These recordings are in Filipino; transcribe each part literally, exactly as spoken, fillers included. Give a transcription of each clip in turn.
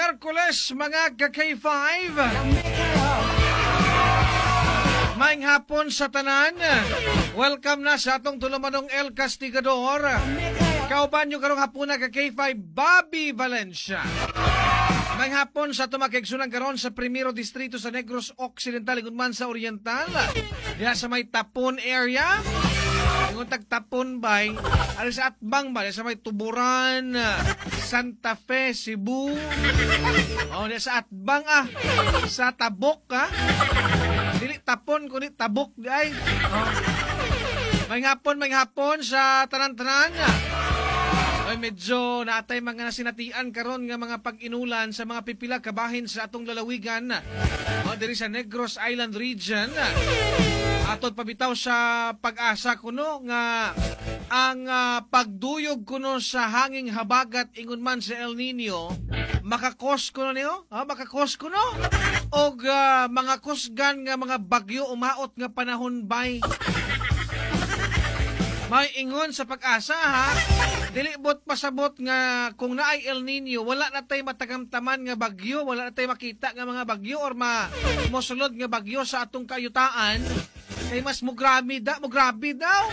Miyerkules mga ka-K five. Maayong hapon sa tanan. Welcome na sa atong tulumanong El Castigador. Kauban nyo karong hapon na ka-K five, Bobby Valencia. Maayong hapon sa tumakigsunan karon sa Primero Distrito sa Negros Occidental, Igudman sa Oriental. Diya sa may Tapon area. Ingon tag-Tapon bay, ali sa Atbang ba, sa may Tuburan, Santa Fe, Cebu. O, diya sa Atbang ah, sa Tabok ah. Dili Tapon, kundi Tabok ay. O. May hapon, may hapon sa tanan-tanan. Ay medyo naatay mga nasinatian karon nga mga pag-inulan sa mga pipila kabahin sa atong lalawigan. O, diri sa Negros Island region. Atod pabitaw sa pag-asa kuno nga ang uh, pagduyog kuno sa hanging habagat ingon man sa El Nino makakos kuno niyo, ha, makakos kuno og uh, mga kusgan nga mga bagyo umaot nga panahon bay. May ingon sa pag-asa ha, dili bot pasabot nga kung naay El Nino wala na tay matagamtaman nga bagyo, wala na tay makita nga mga bagyo or ma mosulod nga bagyo sa atong kayutaan. Kay mas mo grabe da, mo grabe daw.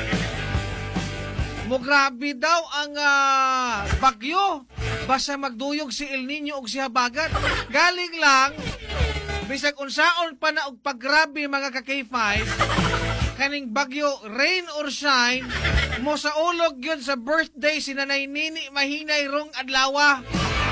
Mo grabe daw ang uh, bagyo. Basta magduyog si El Nino og si habagat. Galing lang, bisag unsaon pa na og paggrabe mga ka-K five, kaning bagyo, rain or shine, mo sa ulog yun sa birthday si Nanay Nini Mahinay rong adlawa.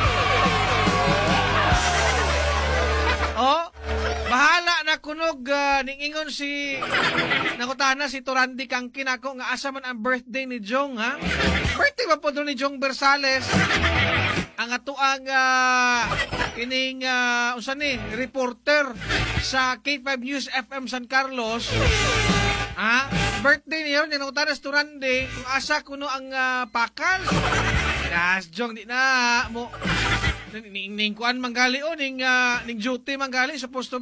Oh, bahala na kunog uh, ningingon si nakutana si Torandi Kangkin ako nga asa man ang birthday ni Jong ha. Birthday ba po doon ni Jong Bersales? Ang ato ang uh, kining uh, unsa ni reporter sa K five News F M San Carlos. Ha? Birthday niyo ni nakutana si Torandi kung asa kuno ang uh, pakal. Das Jong di na mo ning ning kuan manggali o ning uh, ning duty manggali supposed to